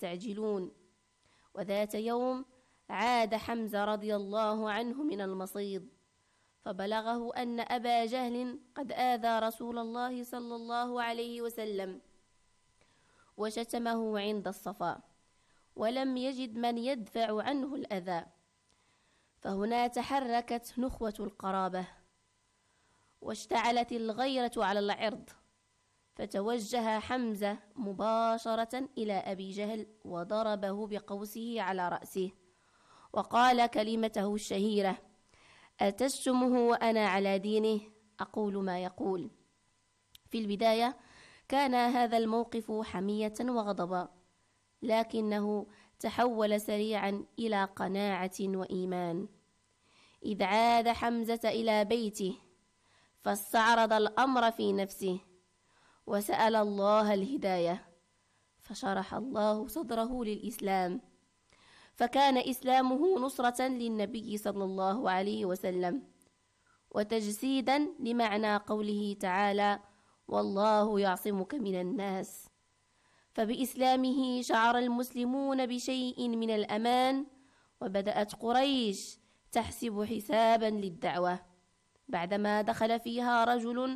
يستعجلون. وذات يوم عاد حمزة رضي الله عنه من المصيد، فبلغه أن أبا جهل قد آذى رسول الله صلى الله عليه وسلم وشتمه عند الصفا، ولم يجد من يدفع عنه الأذى. فهنا تحركت نخوة القرابة، واشتعلت الغيرة على العرض، فتوجه حمزة مباشرة إلى أبي جهل وضربه بقوسه على رأسه، وقال كلمته الشهيرة: أتشتمه وأنا على دينه؟ أقول ما يقول. في البداية كان هذا الموقف حمية وغضبا، لكنه تحول سريعا إلى قناعة وإيمان. إذ عاد حمزة إلى بيته فاستعرض الأمر في نفسه وسأل الله الهداية، فشرح الله صدره للإسلام، فكان إسلامه نصرة للنبي صلى الله عليه وسلم، وتجسيدا لمعنى قوله تعالى: والله يعصمك من الناس. فبإسلامه شعر المسلمون بشيء من الأمان، وبدأت قريش تحسب حسابا للدعوة بعدما دخل فيها رجل